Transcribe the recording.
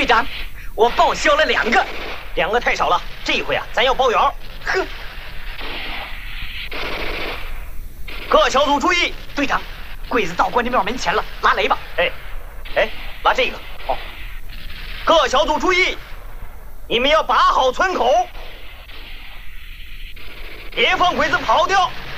队长，我报销了2个 ，2个太少了，这一回啊，咱要包圆。 呵， 各小组注意， 队长，柜子到关帝庙门前了，拉雷吧。 哎，拉这个。好。各小组注意，你们要把好村口，别放鬼子跑掉。